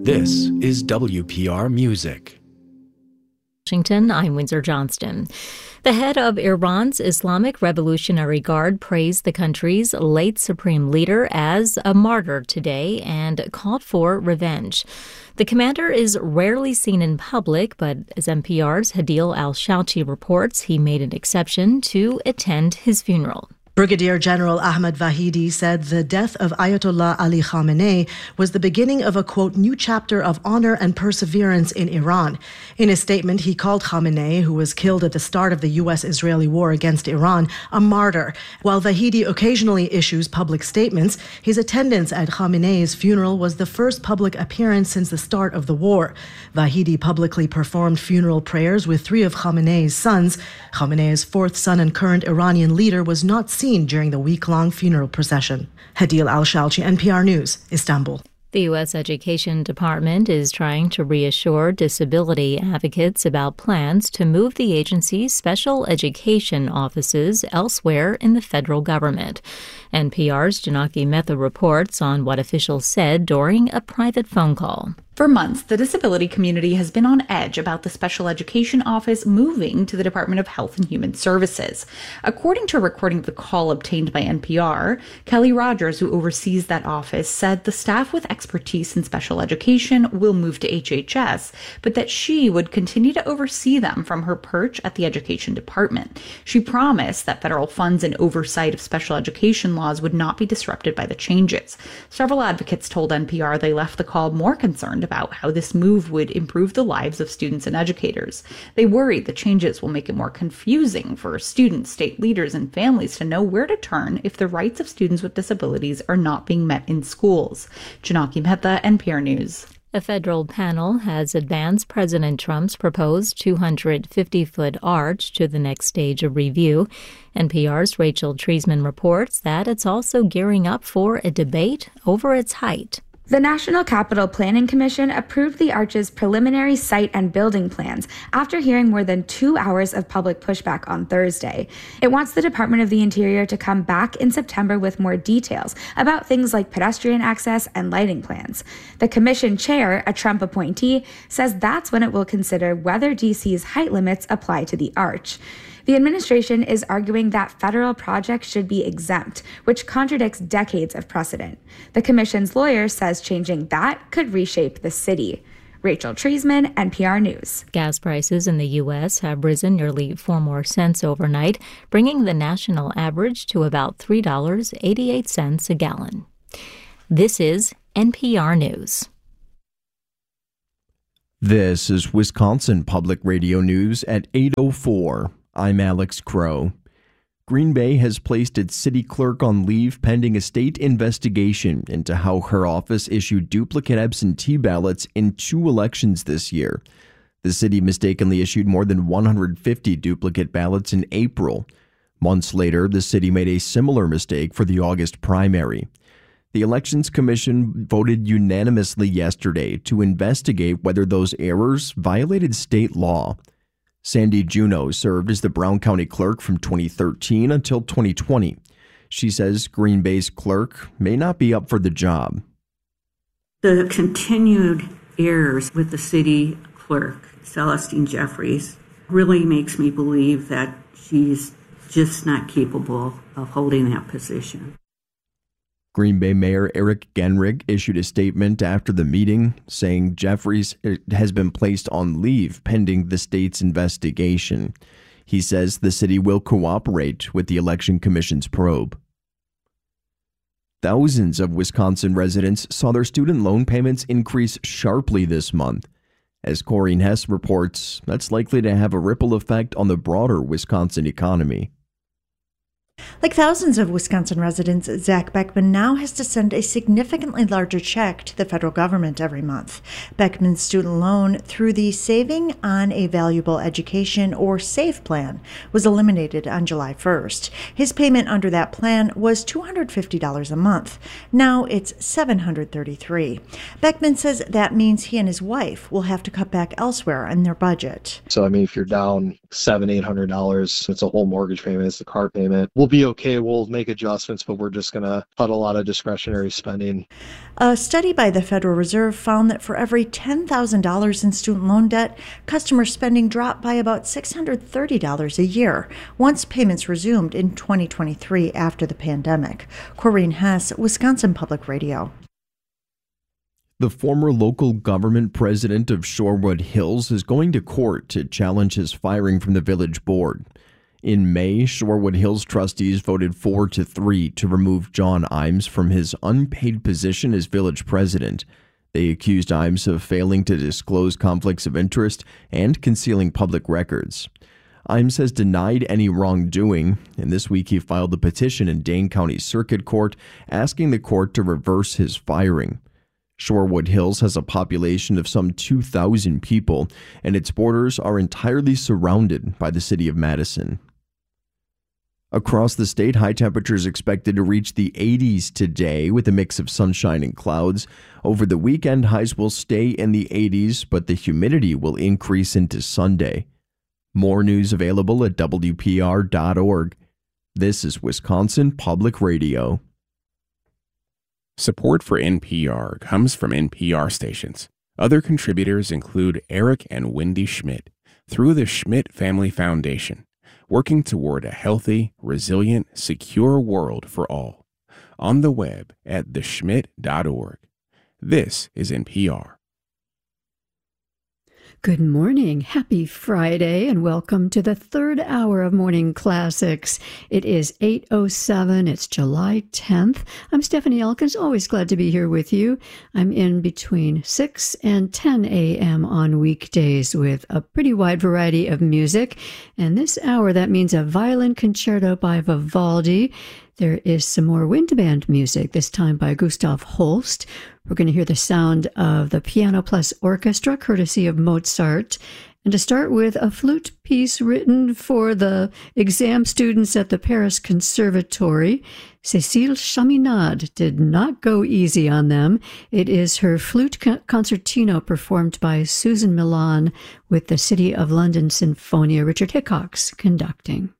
This is WPR Music. Washington, I'm Windsor Johnston. The head of Iran's Islamic Revolutionary Guard praised the country's late supreme leader as a martyr today and called for revenge. The commander is rarely seen in public, but as NPR's Hadil Al-Shalchi reports, he made an exception to attend his funeral. Brigadier General Ahmad Vahidi said the death of Ayatollah Ali Khamenei was the beginning of a, quote, new chapter of honor and perseverance in Iran. In a statement, he called Khamenei, who was killed at the start of the U.S.-Israeli war against Iran, a martyr. While Vahidi occasionally issues public statements, his attendance at Khamenei's funeral was the first public appearance since the start of the war. Vahidi publicly performed funeral prayers with three of Khamenei's sons. Khamenei's fourth son and current Iranian leader was not seen during the week-long funeral procession. Hadil Al-Shalchi, NPR News, Istanbul. The U.S. Education Department is trying to reassure disability advocates about plans to move the agency's special education offices elsewhere in the federal government. NPR's Janaki Mehta reports on what officials said during a private phone call. For months, the disability community has been on edge about the Special Education Office moving to the Department of Health and Human Services. According to a recording of the call obtained by NPR, Kelly Rogers, who oversees that office, said the staff with expertise in special education will move to HHS, but that she would continue to oversee them from her perch at the Education Department. She promised that federal funds and oversight of special education laws would not be disrupted by the changes. Several advocates told NPR they left the call more concerned about how this move would improve the lives of students and educators. They worried the changes will make it more confusing for students, state leaders, and families to know where to turn if the rights of students with disabilities are not being met in schools. Janaki Mehta, NPR News. A federal panel has advanced President Trump's proposed 250-foot arch to the next stage of review. NPR's Rachel Treisman reports that it's also gearing up for a debate over its height. The National Capital Planning Commission approved the arch's preliminary site and building plans after hearing more than 2 hours of public pushback on Thursday. It wants the Department of the Interior to come back in September with more details about things like pedestrian access and lighting plans. The commission chair, a Trump appointee, says that's when it will consider whether DC's height limits apply to the arch. The administration is arguing that federal projects should be exempt, which contradicts decades of precedent. The commission's lawyer says changing that could reshape the city. Rachel Treisman, NPR News. Gas prices in the U.S. have risen nearly 4 more cents overnight, bringing the national average to about $3.88 a gallon. This is NPR News. This is Wisconsin Public Radio News at 8:04. I'm Alex Crow. Green Bay has placed its city clerk on leave pending a state investigation into how her office issued duplicate absentee ballots in 2 elections this year. The city mistakenly issued more than 150 duplicate ballots in April. Months later, the city made a similar mistake for the August primary. The Elections Commission voted unanimously yesterday to investigate whether those errors violated state law. Sandy Juneau served as the Brown County clerk from 2013 until 2020. She says Green Bay's clerk may not be up for the job. The continued errors with the city clerk, Celestine Jeffries, really makes me believe that she's just not capable of holding that position. Green Bay Mayor Eric Genrich issued a statement after the meeting saying Jeffries has been placed on leave pending the state's investigation. He says the city will cooperate with the Election Commission's probe. Thousands of Wisconsin residents saw their student loan payments increase sharply this month. As Corrine Hess reports, that's likely to have a ripple effect on the broader Wisconsin economy. Like thousands of Wisconsin residents, Zach Beckman now has to send a significantly larger check to the federal government every month. Beckman's student loan through the Saving on a Valuable Education, or SAVE plan, was eliminated on July 1st. His payment under that plan was $250 a month. Now it's $733. Beckman says that means he and his wife will have to cut back elsewhere in their budget. So, if you're down $700-800, it's a whole mortgage payment, it's the car payment. We'll we'll be okay. We'll make adjustments, but we're just going to cut a lot of discretionary spending. A study by the Federal Reserve found that for every $10,000 in student loan debt, customer spending dropped by about $630 a year once payments resumed in 2023 after the pandemic. Corrine Hess, Wisconsin Public Radio. The former local government president of Shorewood Hills is going to court to challenge his firing from the village board. In May, Shorewood Hills trustees voted 4-3 to remove John Imes from his unpaid position as village president. They accused Imes of failing to disclose conflicts of interest and concealing public records. Imes has denied any wrongdoing, and this week he filed a petition in Dane County Circuit Court asking the court to reverse his firing. Shorewood Hills has a population of some 2,000 people, and its borders are entirely surrounded by the city of Madison. Across the state, high temperatures expected to reach the 80s today with a mix of sunshine and clouds. Over the weekend, highs will stay in the 80s, but the humidity will increase into Sunday. More news available at WPR.org. This is Wisconsin Public Radio. Support for NPR comes from NPR stations. Other contributors include Eric and Wendy Schmidt through the Schmidt Family Foundation, working toward a healthy, resilient, secure world for all. On the web at theschmidt.org. This is NPR. Good morning. Happy Friday, and welcome to the third hour of Morning Classics. It is 8:07. It's July 10th. I'm Stephanie Elkins, always glad to be here with you. I'm in between 6 and 10 a.m. on weekdays with a pretty wide variety of music. And this hour, that means a violin concerto by Vivaldi. There is some more wind band music, this time by Gustav Holst. We're going to hear the sound of the Piano Plus Orchestra, courtesy of Mozart. And to start with, a flute piece written for the exam students at the Paris Conservatory. Cécile Chaminade did not go easy on them. It is her flute concertino performed by Susan Milan with the City of London Sinfonia, Richard Hickox conducting.